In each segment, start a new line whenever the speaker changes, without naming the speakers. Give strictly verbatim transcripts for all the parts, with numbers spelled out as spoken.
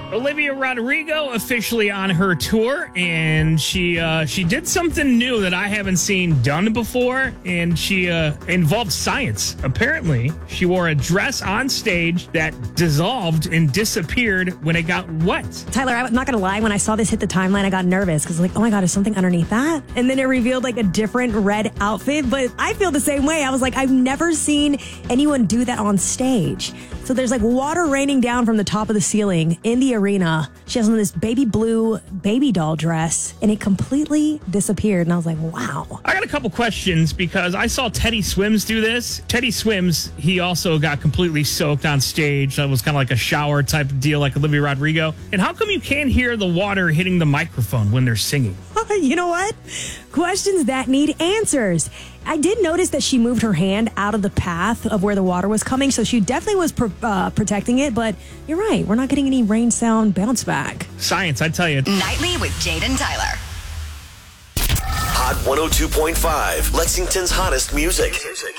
Olivia Rodrigo officially on her tour, and she uh, she did something new that I haven't seen done before, and she uh, involved science. Apparently, she wore a dress on stage that dissolved and disappeared when it got wet.
Tyler, I'm not going to lie. When I saw this hit the timeline, I got nervous because like, oh my God, is something underneath that? And then it revealed like a different red outfit, but I feel the same way. I was like, I've never seen anyone do that on stage. So there's like water raining down from the top of the ceiling in the arena. She has on this baby blue baby doll dress, and it completely disappeared. And I was like, wow.
I got a couple questions because I saw Teddy Swims do this. Teddy Swims, he also got completely soaked on stage. That was kind of like a shower type of deal like Olivia Rodrigo. And how come you can't hear the water hitting the microphone when they're singing?
You know what? Questions that need answers. I did notice that she moved her hand out of the path of where the water was coming, so she definitely was pr- uh, protecting it, but you're right. We're not getting any rain sound bounce back.
Science, I tell you.
Nightly with Jade and Tyler.
Hot one oh two point five, Lexington's hottest music.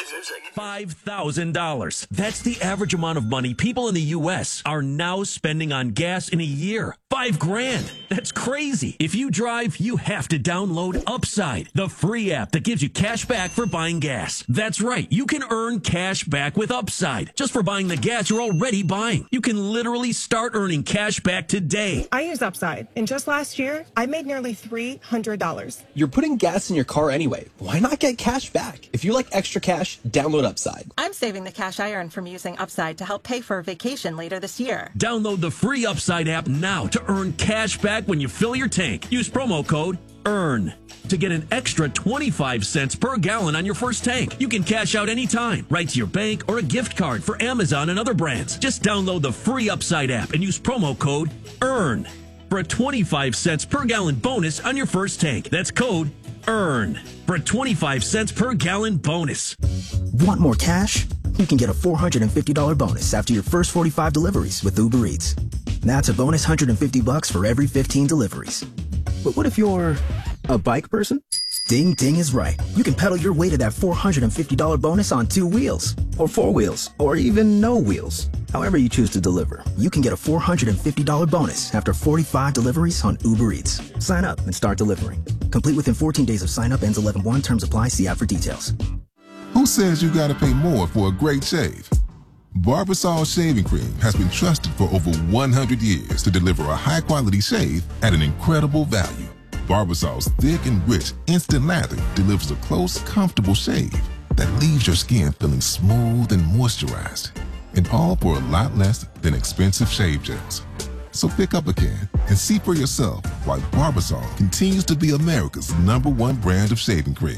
five thousand dollars. That's the average amount of money people in the U S are now spending on gas in a year. Five grand. That's crazy. If you drive, you have to download Upside, the free app that gives you cash back for buying gas. That's right. You can earn cash back with Upside just for buying the gas you're already buying. You can literally start earning cash back today.
I use Upside, and just last year, I made nearly three hundred dollars.
You're putting gas in your car anyway. Why not get cash back? If you like extra cash, download Upside.
I'm saving the cash I earn from using Upside to help pay for a vacation later this year.
Download the free Upside app now to earn cash back when you fill your tank. Use promo code EARN to get an extra twenty-five cents per gallon on your first tank. You can cash out anytime, right to your bank or a gift card for Amazon and other brands. Just download the free Upside app and use promo code EARN for a twenty-five cents per gallon bonus on your first tank. That's code EARN for a twenty-five cents per gallon bonus.
Want more cash? You can get a four hundred fifty dollars bonus after your first forty-five deliveries with Uber Eats. That's a bonus one hundred fifty bucks for every fifteen deliveries. But what if you're a bike person? Ding Ding is right. You can pedal your way to that four hundred fifty dollars bonus on two wheels, or four wheels, or even no wheels. However you choose to deliver, you can get a four hundred fifty dollars bonus after forty-five deliveries on Uber Eats. Sign up and start delivering. Complete within fourteen days of sign up. Ends eleven one. Terms apply. See app for details.
Who says you gotta pay more for a great shave? Barbasol Shaving Cream has been trusted for over one hundred years to deliver a high-quality shave at an incredible value. Barbasol's thick and rich instant lather delivers a close, comfortable shave that leaves your skin feeling smooth and moisturized, and all for a lot less than expensive shave gels. So pick up a can and see for yourself why Barbasol continues to be America's number one brand of shaving cream.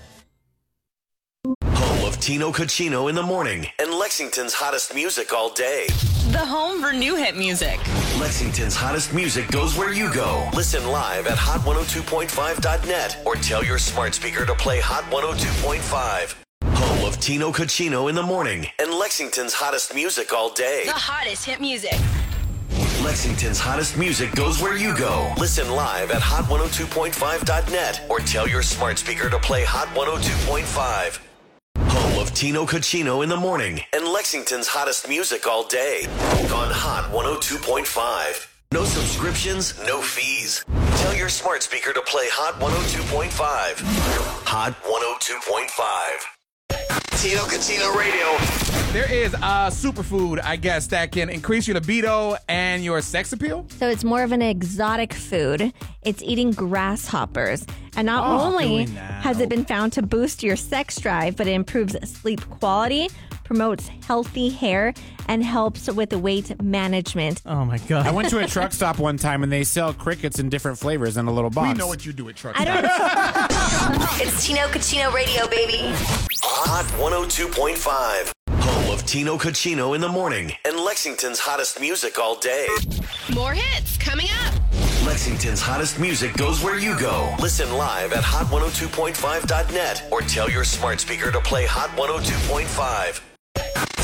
Home of Tino Cucino in the morning and Lexington's hottest music all day.
The home for new hit music.
Lexington's hottest music goes where you go. Listen live at hot one oh two point five dot net or tell your smart speaker to play Hot one oh two point five. Home of Tino Cucino in the morning and Lexington's hottest music all day.
The hottest hit music.
Lexington's hottest music goes where you go. Listen live at hot one oh two point five dot net or tell your smart speaker to play Hot one oh two point five. Home of Tino Cucino in the morning and Lexington's hottest music all day on Hot one oh two point five. No subscriptions, no fees. Tell your smart speaker to play Hot one oh two point five. Hot one oh two point five. Tino Cucino Radio.
There is a superfood, I guess, that can increase your libido and your sex appeal.
So it's more of an exotic food. It's eating grasshoppers. And not
Oh,
only
doing that.
has it been found to boost your sex drive, but it improves sleep quality, promotes healthy hair, and helps with weight management.
Oh, my God.
I went to a truck stop one time and they sell crickets in different flavors in a little box.
We know what you do at truck
I
stops.
It's Tino Cucino Radio, baby.
Hot one oh two point five. Home of Tino Cucino in the morning and Lexington's hottest music all day.
More hits coming up.
Lexington's hottest music goes where you go. Listen live at hot one oh two point five dot net or tell your smart speaker to play Hot one oh two point five.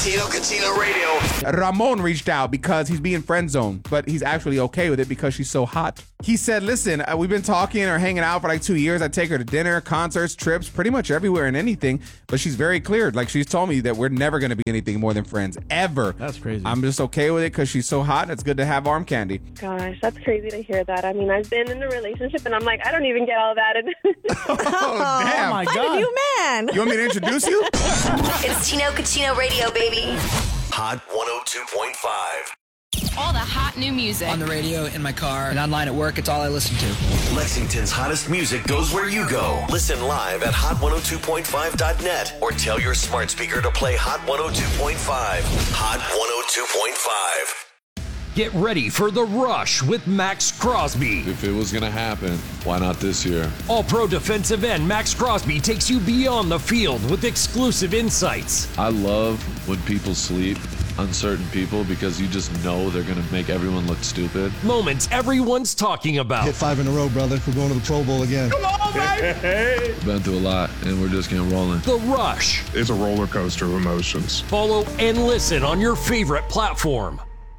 Tino Cucino Radio.
Ramon reached out because he's being friend zoned, but he's actually okay with it because she's so hot. He said, listen, uh, we've been talking or hanging out for like two years. I take her to dinner, concerts, trips, pretty much everywhere and anything. But she's very clear. Like, she's told me that we're never going to be anything more than friends, ever.
That's crazy.
I'm just okay with it because she's so hot and it's good to have arm candy.
Gosh, that's crazy to hear that. I mean, I've been in a relationship and I'm like, I don't even get all that.
Oh, damn.
Oh, my
I'm a
God.
new man.
You want me to introduce you?
It's Tino Cucino Radio, baby.
Hot one oh two point five.
All the hot new music.
On the radio, in my car, and online at work, it's all I listen to.
Lexington's hottest music goes where you go. Listen live at hot one oh two point five dot net or tell your smart speaker to play Hot one oh two point five. Hot one oh two point five.
Get ready for The Rush with Max Crosby.
If it was going to happen, why not this year?
All-pro defensive end Max Crosby takes you beyond the field with exclusive insights.
I love when people sleep, uncertain people, because you just know they're going to make everyone look stupid.
Moments everyone's talking about.
Hit five in a row, brother. We're going to the Pro Bowl again.
Come on, baby!
Been through a lot, and we're just getting rolling.
The Rush.
It's a roller coaster of emotions.
Follow and listen on your favorite platform.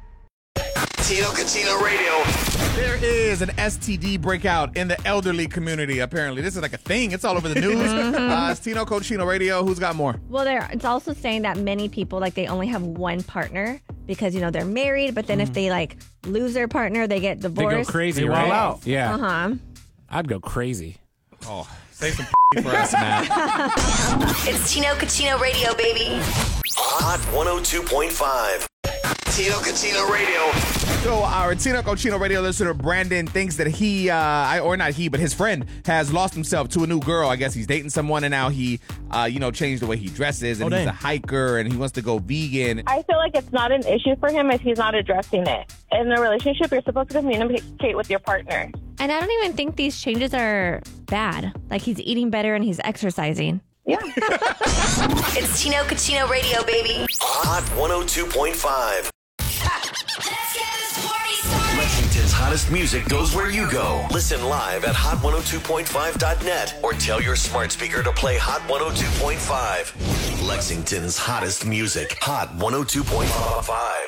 Tino Cucino Radio.
There is an S T D breakout in the elderly community, apparently. This is like a thing. It's all over the news. uh, it's Tino Cucino Radio. Who's got more?
Well, there. It's also saying that many people, like, they only have one partner because, you know, they're married, but then mm. if they, like, lose their partner, they get divorced.
They go crazy,
they
right?
Out. Yeah.
Uh-huh.
I'd go crazy.
Oh, say some for us, Matt.
It's Tino Cucino Radio, baby.
Hot one oh two point five. Tino Cucino Radio.
So our Tino Cucino Radio listener Brandon thinks that he, uh, I, or not he, but his friend has lost himself to a new girl. I guess he's dating someone, and now he, uh, you know, changed the way he dresses, and
oh,
he's
dang.
a hiker, and he wants to go vegan.
I feel like it's not an issue for him if he's not addressing it. In a relationship, you're supposed to communicate with your partner.
And I don't even think these changes are bad. Like, he's eating better and he's exercising.
Yeah.
It's Tino Cucino Radio, baby.
Hot one oh two point five. Lexington's hottest music goes where you go. Listen live at hot one oh two point five dot net or tell your smart speaker to play Hot one oh two point five. Lexington's hottest music. Hot one oh two point five.